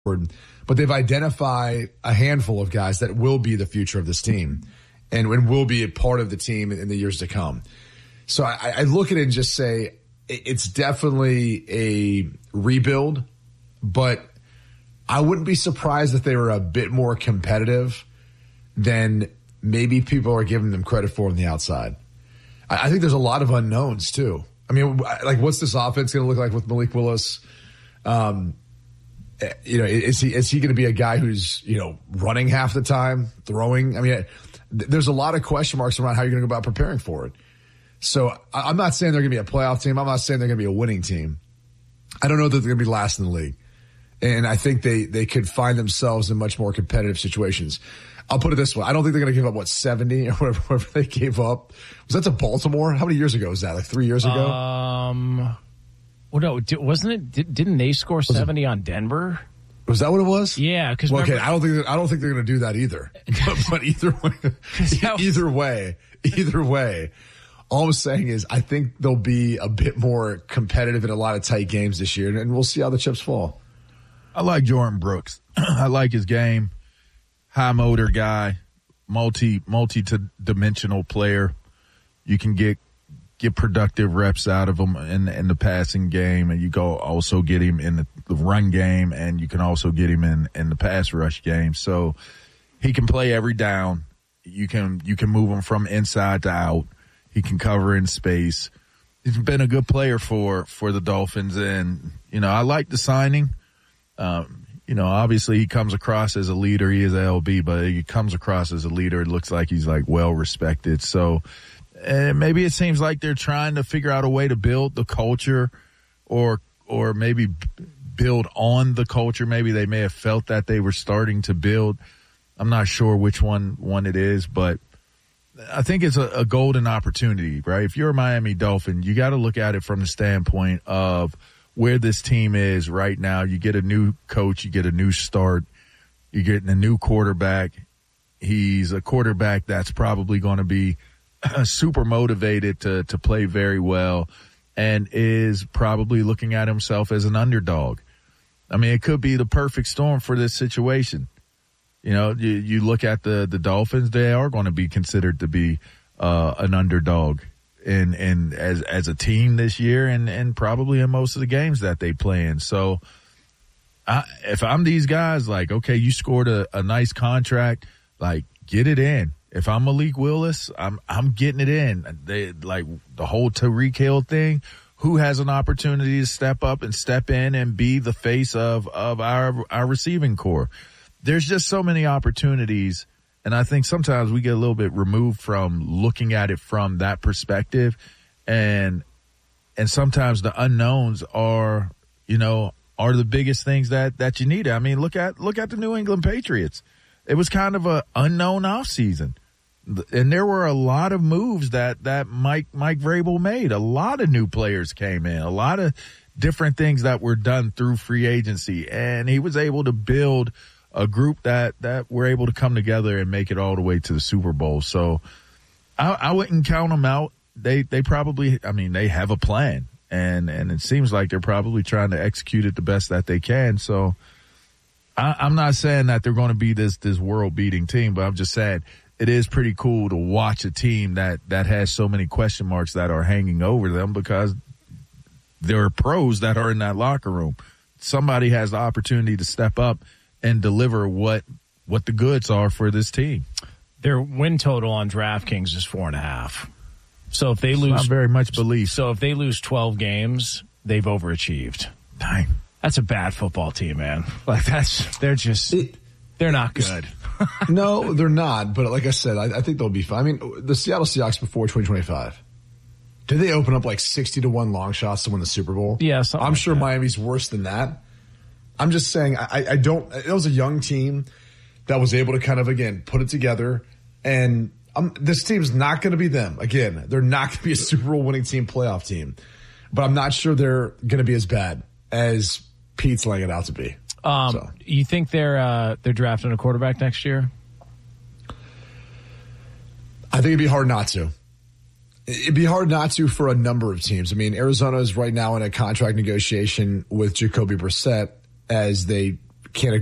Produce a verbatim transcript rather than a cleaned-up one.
but they've identified a handful of guys that will be the future of this team and, and will be a part of the team in the years to come. So I, I look at it and just say it's definitely a rebuild, but I wouldn't be surprised if they were a bit more competitive than maybe people are giving them credit for on the outside. I, I think there's a lot of unknowns too. I mean, like, what's this offense going to look like with Malik Willis? Um, you know, is he is he going to be a guy who's, you know, running half the time, throwing? I mean, there's a lot of question marks around how you're going to go about preparing for it. So I'm not saying they're going to be a playoff team. I'm not saying they're going to be a winning team. I don't know that they're going to be last in the league. And I think they, they could find themselves in much more competitive situations. I'll put it this way. I don't think they're going to give up, what, seventy or whatever, whatever they gave up. Was that to Baltimore? How many years ago was that? Like three years ago? Um, well, no, wasn't it? Didn't they score seventy on Denver? Was that what it was? Yeah. Cause well, remember, okay, I don't think I don't think they're going to do that either. But, but either way, either way, either way, all I'm saying is I think they'll be a bit more competitive in a lot of tight games this year, and we'll see how the chips fall. I like Jordan Brooks. I like his game. High motor guy, multi multi dimensional player. You can get get productive reps out of him in in the passing game, and you go also get him in the, the run game, and you can also get him in in the pass rush game. So he can play every down. You can you can move him from inside to out. He can cover in space. He's been a good player for for the Dolphins, and you know I like the signing. Um, You know, obviously he comes across as a leader. He is a L B, but he comes across as a leader. It looks like he's like well respected. So uh, maybe it seems like they're trying to figure out a way to build the culture, or or maybe b- build on the culture. Maybe they may have felt that they were starting to build. I'm not sure which one one it is, but I think it's a, a golden opportunity, right? If you're a Miami Dolphin, you got to look at it from the standpoint of where this team is right now. You get a new coach, you get a new start, you're getting a new quarterback. He's a quarterback that's probably going to be super motivated to, to play very well, and is probably looking at himself as an underdog. I mean, it could be the perfect storm for this situation. You know, you, you look at the, the Dolphins, they are going to be considered to be uh, an underdog. And and as as a team this year, and, and probably in most of the games that they play in. So I, if I'm these guys, like, okay, you scored a, a nice contract, like, get it in. If I'm Malik Willis, I'm I'm getting it in. They like the whole Tyreek Hill thing. Who has an opportunity to step up and step in and be the face of of our our receiving core? There's just so many opportunities. And I think sometimes we get a little bit removed from looking at it from that perspective. And, and sometimes the unknowns are, you know, are the biggest things that, that you need. I mean, look at, look at the New England Patriots. It was kind of a unknown offseason. And there were a lot of moves that, that Mike, Mike Vrabel made. A lot of new players came in, a lot of different things that were done through free agency. And he was able to build a group that, that were able to come together and make it all the way to the Super Bowl. So I, I wouldn't count them out. They, they probably, I mean, they have a plan, and, and it seems like they're probably trying to execute it the best that they can. So I, I'm not saying that they're going to be this, this world beating team, but I'm just saying it is pretty cool to watch a team that, that has so many question marks that are hanging over them, because there are pros that are in that locker room. Somebody has the opportunity to step up and deliver what what the goods are for this team. Their win total on DraftKings is four and a half. So if they it's lose, not very much belief. So if they lose twelve games, they've overachieved. Dang, that's a bad football team, man. Like that's they're just it, they're not good. No, they're not. But like I said, I, I think they'll be fine. I mean, the Seattle Seahawks before twenty twenty-five. Did they open up like sixty to one long shots to win the Super Bowl? Yeah, I'm like sure that. Miami's worse than that. I'm just saying, I, I don't, it was a young team that was able to kind of, again, put it together. And um, this team's not going to be them. Again, they're not going to be a Super Bowl winning team, playoff team. But I'm not sure they're going to be as bad as Pete's laying it out to be. Um, so. You think they're, uh, they're drafting a quarterback next year? I think it'd be hard not to. It'd be hard not to for a number of teams. I mean, Arizona is right now in a contract negotiation with Jacoby Brissett, as they can't